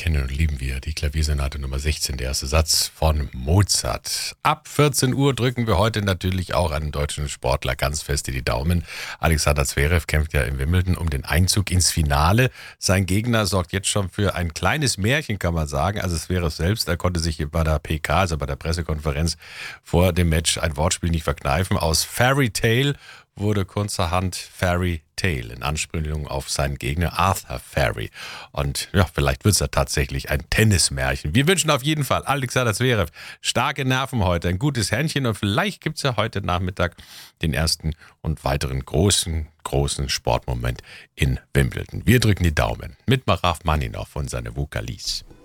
kennen und lieben wir die Klaviersonate Nummer 16, der erste Satz von Mozart. Ab 14 Uhr drücken wir heute natürlich auch einem deutschen Sportler ganz fest in die Daumen. Alexander Zverev kämpft ja in Wimbledon um den Einzug ins Finale. Sein Gegner sorgt jetzt schon für ein kleines Märchen, kann man sagen. Also Zverev selbst, er konnte sich bei der PK, also bei der Pressekonferenz vor dem Match, ein Wortspiel nicht verkneifen. Aus Fairy Tale wurde kurzerhand Fairy Tale in Anspielung auf seinen Gegner Arthur Fairy. Und ja, vielleicht wird es ja tatsächlich ein Tennismärchen. Wir wünschen auf jeden Fall Alexander Zverev starke Nerven heute, ein gutes Händchen und vielleicht gibt es ja heute Nachmittag den ersten und weiteren großen Sportmoment in Wimbledon. Wir drücken die Daumen mit Maraf Maninov und seine Vokalis.